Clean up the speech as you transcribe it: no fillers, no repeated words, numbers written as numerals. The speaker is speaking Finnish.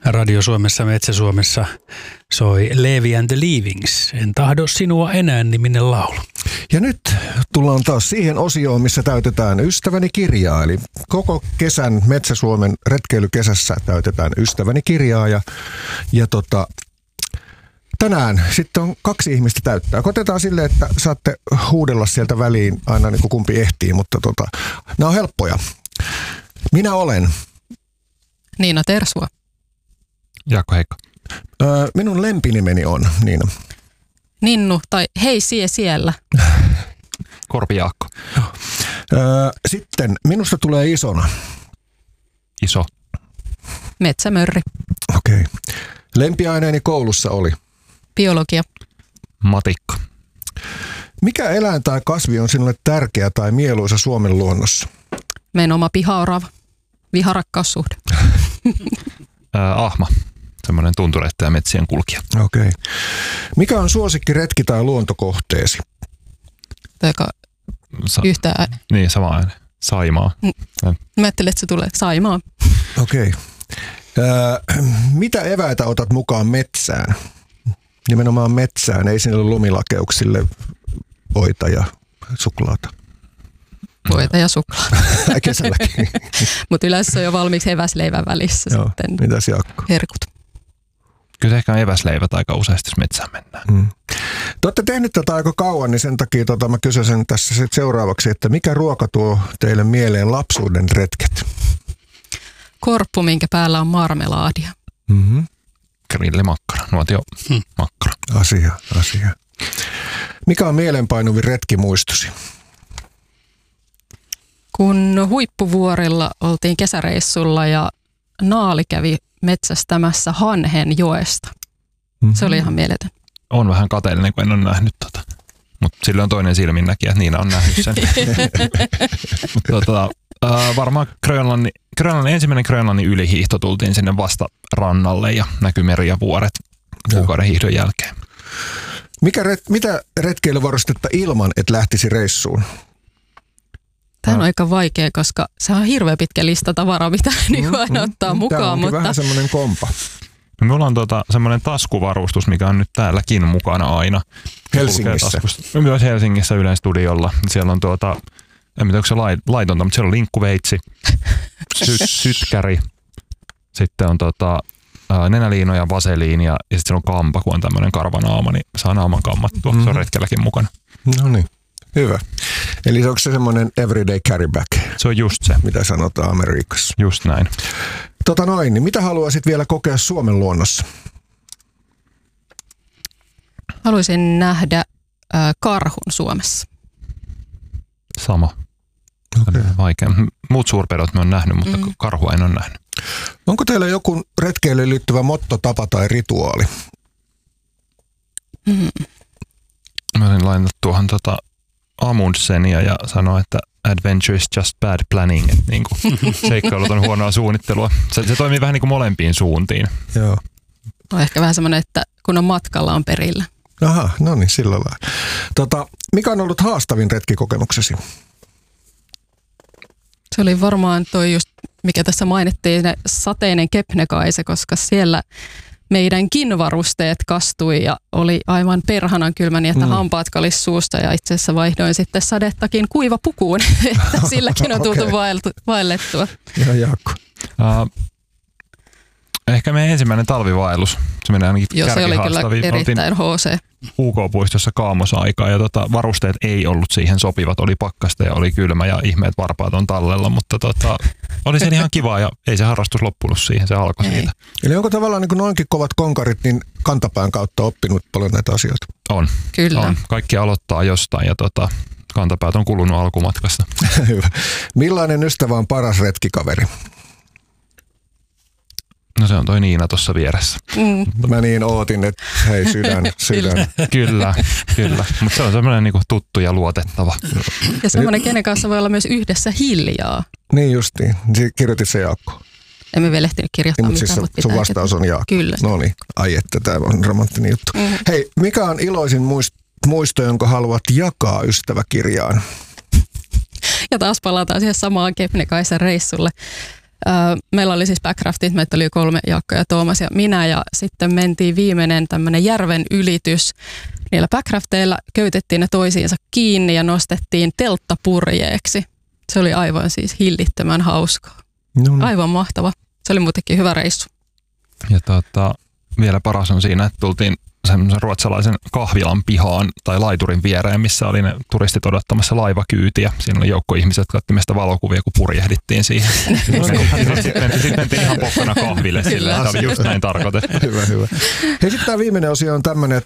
Radio Suomessa, Metsä Suomessa soi Levi and the Leavings. En tahdo sinua enää -niminen laulu. Ja nyt tullaan taas siihen osioon, missä täytetään Ystäväni kirjaa. Eli koko kesän Metsä Suomen retkeilykesässä täytetään Ystäväni kirjaa. Ja tänään sitten on 2 ihmistä täyttää. Otetaan silleen, että saatte huudella sieltä väliin aina niin kuin kumpi ehtii, mutta nämä on helppoja. Minä olen Niina Tersua. Jaakko Heikko. Minun lempinimeni on Niina. Ninnu tai hei siellä. Korpi Jaakko. Sitten minusta tulee isona. Iso. Metsämörri. Okei. Lempiaineeni koulussa oli. Biologia. Matikka. Mikä eläin tai kasvi on sinulle tärkeä tai mieluisa Suomen luonnossa? Meidän oma pihaorava. Viharakkaussuhde. Ahma. Semmoinen tuntureiden ja metsien kulkija. Okei. Mikä on suosikki retki- tai luontokohteesi? Yhtään. Niin, sama ääni. Saimaa. Mä ajattelin, että se tulee Saimaa. Okei. Mitä eväitä otat mukaan metsään? Nimenomaan metsään, ei sinne lumilakeuksille voita ja suklaata. Voita ja suklaata. Kesälläkin. Mutta yleensä se on jo valmiiksi eväsleivän välissä. Joo, sitten mitäs Jaakko? herkut. Kyllä se ehkä on eväsleivät aika useasti, jos metsään mennään. Te olette tehnyt tätä aika kauan, niin sen takia mä kysyisin tässä sit seuraavaksi, että mikä ruoka tuo teille mieleen lapsuuden retket? Korppu, minkä päällä on marmelaadia. Mm-hmm. Grillimakkara, nuotio makkara. Asia. Mikä on mielenpainuvin retkimuistosi? Kun Huippuvuorilla oltiin kesäreissulla ja naali kävi metsästämässä hanhen joesta. Mm-hmm. Se oli ihan mieletön. On vähän kateellinen, kun en ole nähnyt Mutta sillä on toinen silminnäkijä, että Niina on nähnyt sen. Varmaan ensimmäinen Grönlannin ylihiihto tultiin sinne vasta rannalle ja näkyi meri ja vuoret kuukauden hiihdon jälkeen. Mitä retkeilyvarustetta ilman, et lähtisi reissuun? Tämä on aika vaikea, koska se on hirveän pitkä lista tavaraa, mitä aina ottaa mukaan. Tämä onkin vähän semmoinen kompa. Minulla on semmoinen taskuvarustus, mikä on nyt täälläkin mukana aina. Helsingissä? Myös Helsingissä Ylen studiolla. Siellä on en tiedä, onko se laitonta, mutta siellä on linkkuveitsi, sytkäri, sitten on nenäliinoja, vaseliinia ja sitten siellä on kampa, kun on tämmöinen karvanaama, niin saa naaman kammattua. Se on retkelläkin mukana. No niin, hyvä. Eli onko se semmoinen everyday carry back? Se on just se. Mitä sanotaan Amerikassa. Just näin. Niin mitä haluaisit vielä kokea Suomen luonnossa? Haluaisin nähdä karhun Suomessa. Sama. Okay. Vaikea. Muut suurpedot mä oon nähnyt, mutta karhua en ole nähnyt. Onko teillä joku retkeilyyn liittyvä motto, tapa tai rituaali? Mä olin lainannut tuohon Amundsenia ja sanoa, että adventure is just bad planning. Että niinku, seikkailut on huonoa suunnittelua. Se toimii vähän niin kuin molempiin suuntiin. Joo. On ehkä vähän semmoinen, että kun on matkalla, on perillä. Aha, no niin, sillä lailla. Mikä on ollut haastavin retkikokemuksesi? Se oli varmaan toi just, mikä tässä mainittiin, sateinen Kebnekaise, koska siellä meidänkin varusteet kastui ja oli aivan perhanan kylmä niin, että hampaat kalis suusta ja itse asiassa vaihdoin sitten sadettakin kuivapukuun, että silläkin on tultu vaellettua. Ja Jaakko. Ehkä meidän ensimmäinen talvivaellus. Se menee ainakin joo, se oli kyllä erittäin HC. UK-puistossa kaamosaikaa ja varusteet ei ollut siihen sopivat. Oli pakkasta ja oli kylmä ja ihmeet varpaat on tallella, mutta oli se ihan kivaa ja ei se harrastus loppunut siihen, se alkoi siitä. Eli onko tavallaan niin kuin noinkin kovat konkarit, niin kantapään kautta oppinut paljon näitä asioita? On. Kyllä. On. Kaikki aloittaa jostain ja kantapäät on kulunut alkumatkasta. Hyvä. Millainen ystävä on paras retkikaveri? No se on toi Niina tuossa vieressä. Mä niin ootin, että hei sydän. Kyllä. Mutta se on semmoinen niinku tuttu ja luotettava. Ja semmoinen, kenen kanssa voi olla myös yhdessä hiljaa. Niin justiin. Kirjoitit se Jaakko. Emme vielä ehtinyt kirjoittaa mitään, mutta siis sun vastaus on Jaakko. Kyllä. No niin, ai että tämä on romanttinen juttu. Hei, mikä on iloisin muisto, jonka haluat jakaa ystäväkirjaan? Ja taas palataan siihen samaan Kebnekaisen reissulle. Meillä oli siis backraftit, meitä oli 3, Jaakko ja Toomas ja minä, ja sitten mentiin viimeinen tämmöinen järven ylitys. Niillä backrafteilla köytettiin ne toisiinsa kiinni ja nostettiin telttapurjeeksi. Se oli aivan siis hillittömän hauskaa. Aivan mahtava. Se oli muutenkin hyvä reissu. Ja vielä paras on siinä, että tultiin semmoisen ruotsalaisen kahvilan pihaan tai laiturin viereen, missä oli ne turistit odottamassa laivakyytiä. Siinä oli joukko ihmiset, jotka otti meistä valokuvia, kun purjehdittiin siihen. Sitten mentiin ihan pokkana kahville sillä, että oli just näin tarkoitettu. Hyvä. Hei, sitten tämä viimeinen osio on tämmöinen,